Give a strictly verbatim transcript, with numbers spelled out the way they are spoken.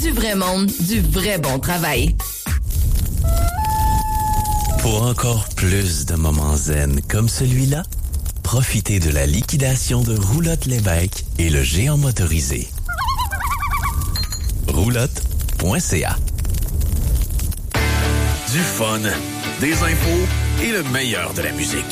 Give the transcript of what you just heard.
Du vrai monde, du vrai bon travail. Pour encore plus de moments zen comme celui-là, profitez de la liquidation de Roulotte Lévesque et le géant motorisé. roulotte point c a. Du fun, des infos et le meilleur de la musique.